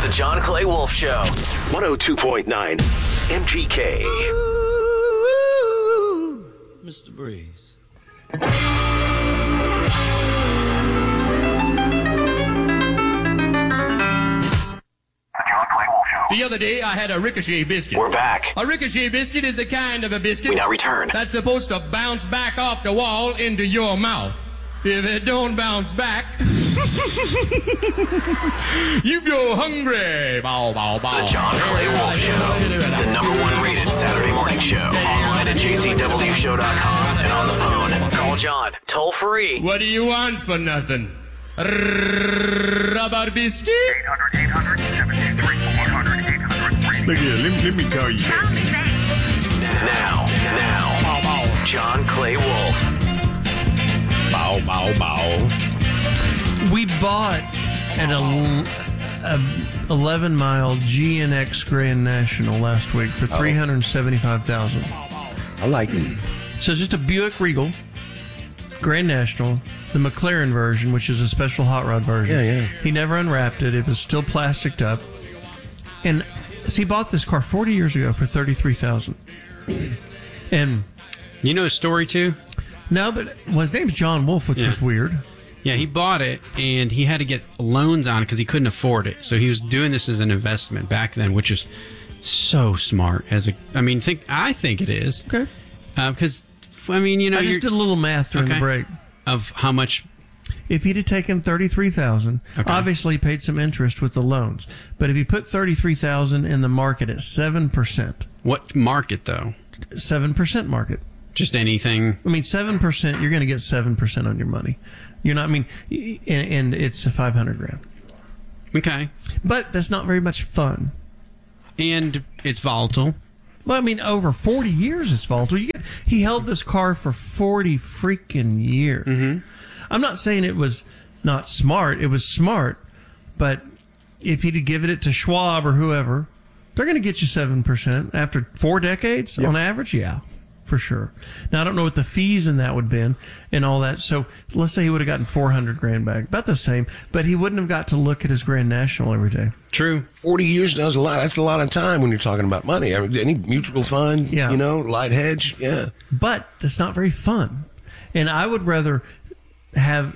The John Clay Wolf Show. 102.9 MGK. Ooh, Mr. Breeze. The other day, I had a ricochet biscuit. We're back. A ricochet biscuit is the kind of a biscuit We now return. that's supposed to bounce back off the wall into your mouth. If it don't bounce back, you go hungry. Bow, bow, bow. The John Clay Wolf Show. The #1 rated Saturday morning show. Online at jcwshow.com and on the phone. Call John. Toll free. What do you want for nothing? Rubber biscuit? 800-800-723-400, 800-3. Look here, let me call you. Now, Bow, bow. John Clay Wolf. Bow, bow, bow. We bought an 11-mile GNX Grand National last week for $375,000. I like it. So it's just a Buick Regal Grand National, the McLaren version, which is a special hot rod version. Yeah. He never unwrapped it. It was still plasticed up. And so he bought this car 40 years ago for $33,000. And You know his story, too? no, but his name's John Wolf, which was weird. Yeah, he bought it, and he had to get loans on it because he couldn't afford it. So he was doing this as an investment back then, which is so smart. I think it is. Okay. Because, I just did a little math during the break. Of how much... If he'd have taken $33,000, obviously he paid some interest with the loans. But if he put $33,000 in the market at 7%, What market, though? 7% market. Just anything? 7%, you're going to get 7% on your money. You're not, and it's $500,000. Okay. But that's not very much fun. And it's volatile. Well, over 40 years it's volatile. He held this car for 40 freaking years. Mm-hmm. I'm not saying it was not smart. It was smart. But if he'd have given it to Schwab or whoever, they're going to get you 7% after 4 decades on average. Yeah, for sure. Now, I don't know what the fees in that would have been and all that. So let's say he would have gotten $400,000 back. About the same. But he wouldn't have got to look at his Grand National every day. True. 40 years does a lot. That's a lot of time when you're talking about money. Any mutual fund, light hedge, yeah. But that's not very fun. And I would rather have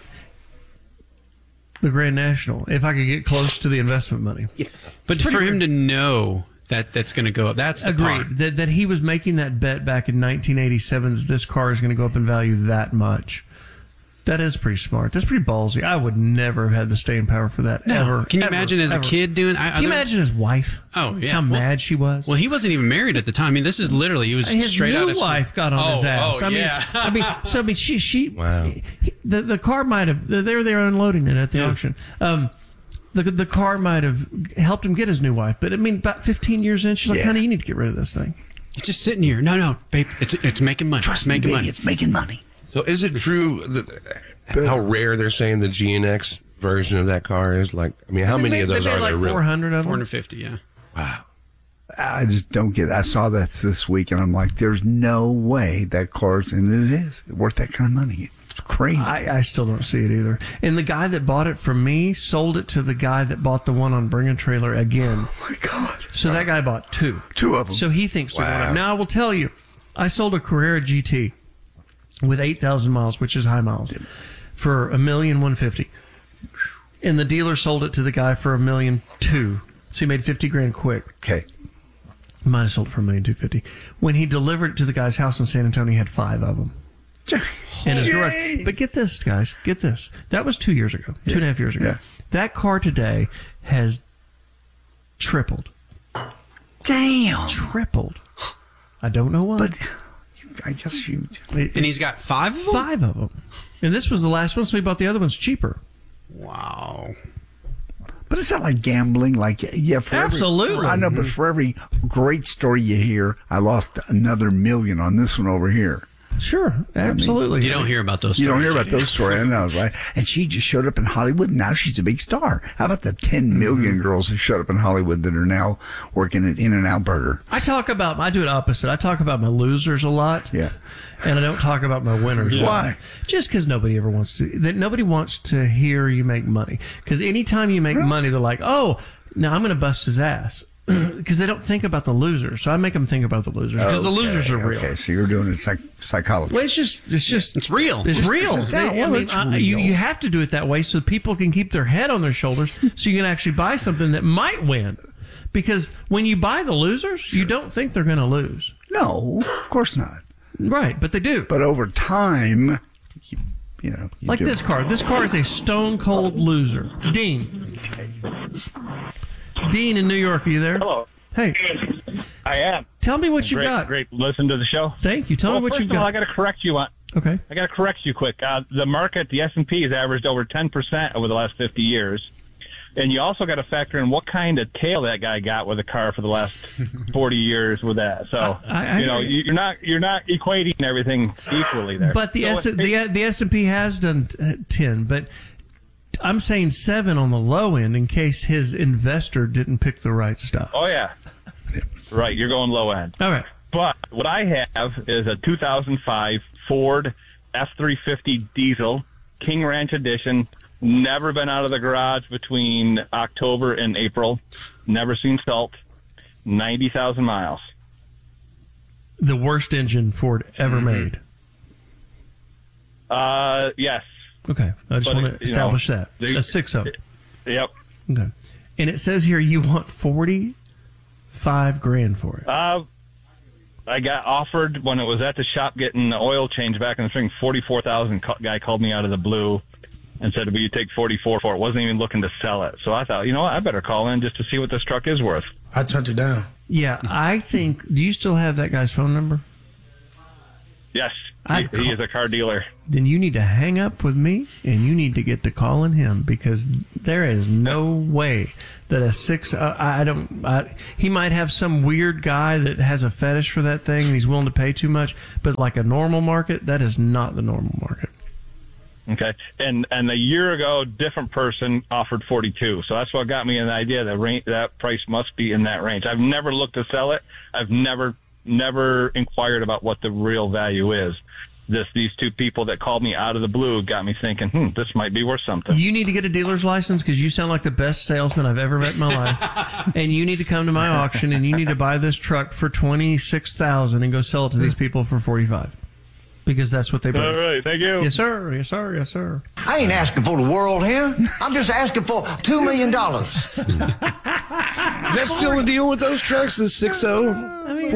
the Grand National if I could get close to the investment money. Yeah. But for him to know that that's going to go up, that's the part. Agreed. That he was making that bet back in 1987 that this car is going to go up in value that much. That is pretty smart. That's pretty ballsy. I would never have had the staying power for that, ever. Can you imagine as a kid doing... Can you imagine his wife? Oh, yeah. How mad she was? Well, he wasn't even married at the time. This is literally... He was straight out of his new wife got on his ass. She... Wow. The car might have... They were there unloading it at the auction. The car might have helped him get his new wife. But, about 15 years in, she's like, honey, you need to get rid of this thing. It's just sitting here. No, babe. It's making money. Trust me, baby, it's making money. So is it true how rare they're saying the GNX version of that car is? How many of those are there really? 400 of them. 450, yeah. Wow. I just don't get it. I saw that this week, and I'm like, there's no way that car's, and it is worth that kind of money. It's crazy. I still don't see it either. And the guy that bought it from me sold it to the guy that bought the one on Bring a Trailer again. Oh, my God. So that guy bought two. Two of them. So he thinks they're going up. Now, I will tell you, I sold a Carrera GT with 8,000 miles, which is high miles, for $1,150,000. And the dealer sold it to the guy for $1,200,000. So he made $50,000 quick. Okay. Might have sold it for $1,250,000. When he delivered it to the guy's house in San Antonio, he had 5 of them in his garage. But get this, guys. Get this. That was 2 years ago, 2.5 years ago. Yeah. That car today has tripled. Damn. Tripled. I don't know why. But I guess you... And he's got 5 of them? 5 of them. And this was the last one, so he bought the other ones cheaper. Wow. But it's not like gambling. Absolutely. I know, but for every great story you hear, I lost another $1 million on this one over here. Sure, absolutely. You don't hear about those stories. You don't hear about those stories, I know, right? And she just showed up in Hollywood, and now she's a big star. How about the 10 million girls who showed up in Hollywood that are now working at In-N-Out Burger? I do it opposite. I talk about my losers a lot. Yeah. And I don't talk about my winners. Yeah. Why? Just because nobody wants to hear you make money. Because anytime you make money, they're like, oh, Now I'm going to bust his ass because they don't think about the losers. So I make them think about the losers because the losers are real. Okay, so you're doing it psychology. Well, it's real. It's real. You have to do it that way so people can keep their head on their shoulders so you can actually buy something that might win. Because when you buy the losers, you don't think they're going to lose. No, of course not. Right, but they do. But over time, like this car. This car is a stone cold loser. Dean. Dean in New York, are you there? Hello. Hey. I am. Tell me what you got. Great. Listen to the show. Thank you. Tell me what you got. First of all, I got to correct you on. Okay. I got to correct you quick. The market, the S&P, has averaged over 10% over the last 50 years. And you also got to factor in what kind of tail that guy got with a car for the last 40 years with that. So you're not equating everything equally there. But the S&P has done 10, but I'm saying 7 on the low end in case his investor didn't pick the right stuff. Oh yeah, right. You're going low end. All right. But what I have is a 2005 Ford F350 diesel King Ranch Edition. Never been out of the garage between October and April. Never seen salt. 90,000 miles. The worst engine Ford ever made. Yes. Okay. I just want to establish that. A 6.0. Yep. Okay. And it says here you want $45,000 for it. I got offered when it was at the shop getting the oil change back in the spring. $44,000. Guy called me out of the blue and said, "Will you take 44 for it?" Wasn't even looking to sell it. So I thought, you know what? I better call in just to see what this truck is worth. I turned it down. Yeah, I think. Do you still have that guy's phone number? Yes, he is a car dealer. Then you need to hang up with me, and you need to get to calling him because there is no way that a 6. He might have some weird guy that has a fetish for that thing, and he's willing to pay too much. But like a normal market, that is not the normal market. Okay, and a year ago, different person offered 42. So that's what got me an idea that price must be in that range. I've never looked to sell it. I've never inquired about what the real value is. These two people that called me out of the blue got me thinking, this might be worth something. You need to get a dealer's license because you sound like the best salesman I've ever met in my life. And you need to come to my auction and you need to buy this truck for $26,000 and go sell it to these people for $45,000. Because that's what they bring. All right, thank you. Yes, sir. Yes, sir. Yes, sir. I ain't asking for the world here. I'm just asking for $2 million. Is that still a deal with those trucks? The 6.0? I mean,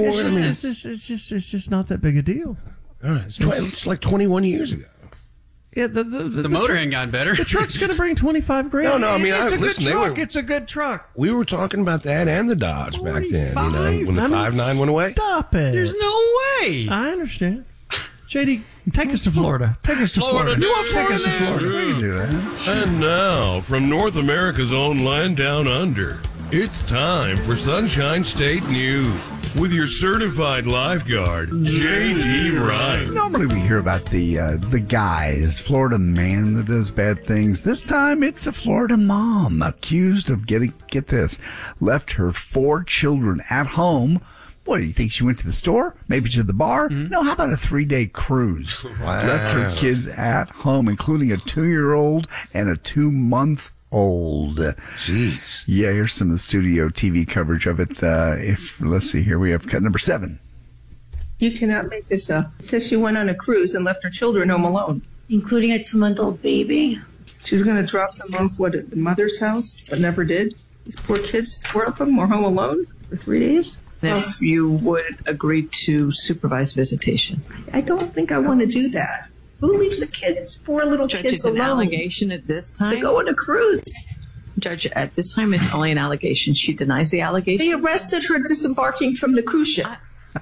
it's just not that big a deal. All right, it's like 21 years ago. Yeah, the motor ain't gotten better. The truck's going to bring $25,000. No, I mean, it's a good truck. It's a good truck. We were talking about that and the Dodge back then. When the 5.9 went away. Stop it. There's no way. I understand. JD, take us to Florida. Take us to Florida. You want Take us to Florida. We can do that. And now, from North America's own land down under, it's time for Sunshine State News with your certified lifeguard, J.D. Wright. Normally we hear about the guys, Florida man that does bad things. This time it's a Florida mom accused of get this, left her 4 children at home. What, do you think she went to the store? Maybe to the bar? Mm-hmm. No, how about a 3-day cruise? Wow. Left her kids at home, including a 2-year-old and a 2-month-old. Jeez. Yeah, here's some of the studio TV coverage of it. Let's see here. We have cut number 7. You cannot make this up. It says she went on a cruise and left her children home alone. Including a 2-month-old baby. She's going to drop them off, at the mother's house, but never did? These poor kids, 4 of them, were home alone for 3 days? If you would agree to supervised visitation. I don't think I want to do that. Who leaves the kids, 4 little Judge, kids it's an alone? allegation at this time. To go on a cruise. Judge, at this time it's only an allegation. She denies the allegation. They arrested her disembarking from the cruise ship.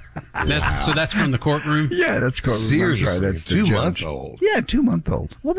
So that's from the courtroom? Yeah, that's courtroom. Seriously, that's right. That's 2-month-old. Yeah, 2-month-old. Well,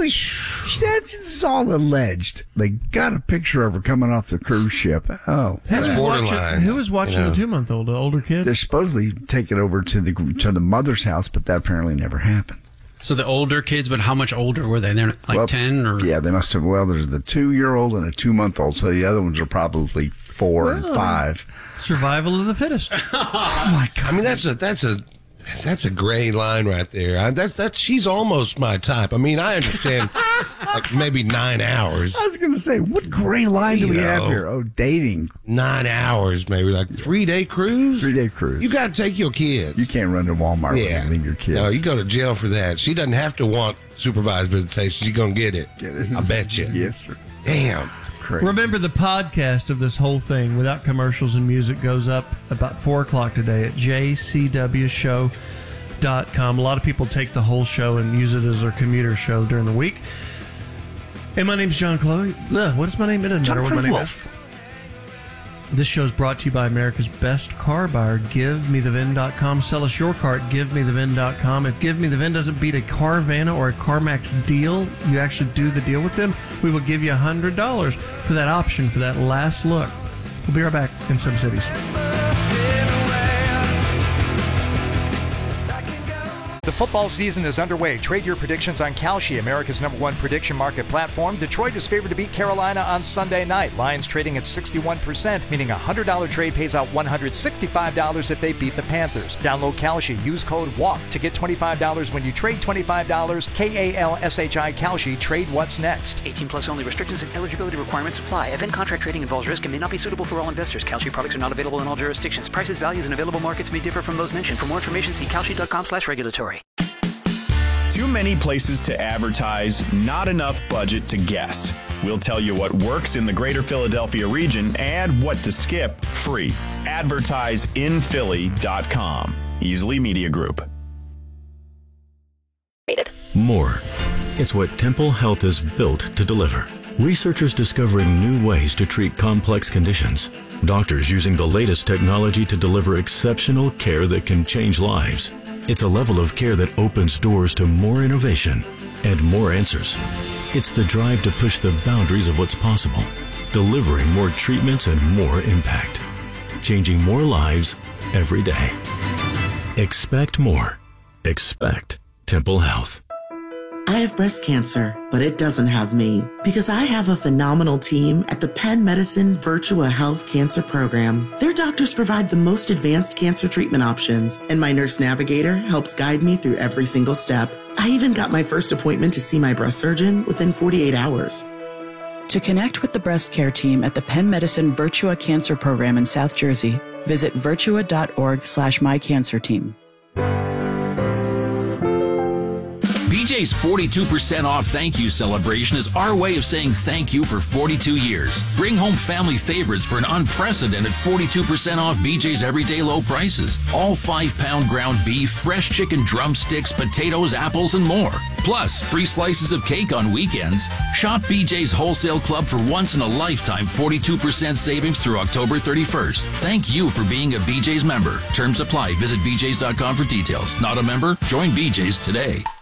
that's all alleged. They got a picture of her coming off the cruise ship. Oh, that's borderline. Who was watching the 2-month-old? An older kid? They're supposedly taking over to the mother's house, but that apparently never happened. So the older kids, but how much older were they? They're like 10 or? Yeah, they must have. Well, there's the 2-year-old and a 2-month-old. So the other ones are probably 4 and 5. Survival of the fittest. Oh my God! I mean, that's a gray line right there. She's almost my type. I mean, I understand. like maybe 9 hours. I was going to say, what gray line do we have here? Oh, dating. 9 hours, maybe like 3-day cruise. 3-day cruise. You got to take your kids. You can't run to Walmart and leave your kids. No, you go to jail for that. She doesn't have to want supervised visitation. She's going to get it. I bet you. Yes, sir. Damn. Crazy. Remember, the podcast of this whole thing without commercials and music goes up about 4 o'clock today at jcwshow.com. A lot of people take the whole show and use it as their commuter show during the week. And my name's John Chloe. What is my name? It doesn't matter what my name is. This show is brought to you by America's best car buyer, GiveMeTheVin.com. Sell us your car at GiveMeTheVin.com. If Give Me The VIN doesn't beat a Carvana or a CarMax deal, you actually do the deal with them, we will give you $100 for that option, for that last look. We'll be right back in some cities. The football season is underway. Trade your predictions on Kalshi, America's #1 prediction market platform. Detroit is favored to beat Carolina on Sunday night. Lions trading at 61%, meaning a $100 trade pays out $165 if they beat the Panthers. Download Kalshi. Use code WALK to get $25 when you trade $25. KALSHI Kalshi. Trade what's next. 18 plus only. Restrictions and eligibility requirements apply. Event contract trading involves risk and may not be suitable for all investors. Kalshi products are not available in all jurisdictions. Prices, values, and available markets may differ from those mentioned. For more information, see kalshi.com/regulatory. Too many places to advertise, not enough budget to guess. We'll tell you what works in the greater Philadelphia region and what to skip free. AdvertiseInPhilly.com. Easily Media Group. More. It's what Temple Health is built to deliver. Researchers discovering new ways to treat complex conditions. Doctors using the latest technology to deliver exceptional care that can change lives. It's a level of care that opens doors to more innovation and more answers. It's the drive to push the boundaries of what's possible, delivering more treatments and more impact, changing more lives every day. Expect more. Expect Temple Health. I have breast cancer, but it doesn't have me because I have a phenomenal team at the Penn Medicine Virtua Health Cancer Program. Their doctors provide the most advanced cancer treatment options, and my nurse navigator helps guide me through every single step. I even got my first appointment to see my breast surgeon within 48 hours. To connect with the breast care team at the Penn Medicine Virtua Cancer Program in South Jersey, visit virtua.org/mycancerteam. BJ's 42% off thank you celebration is our way of saying thank you for 42 years. Bring home family favorites for an unprecedented 42% off BJ's everyday low prices. All 5-pound ground beef, fresh chicken drumsticks, potatoes, apples, and more. Plus, free slices of cake on weekends. Shop BJ's Wholesale Club for once-in-a-lifetime 42% savings through October 31st. Thank you for being a BJ's member. Terms apply. Visit bjs.com for details. Not a member? Join BJ's today.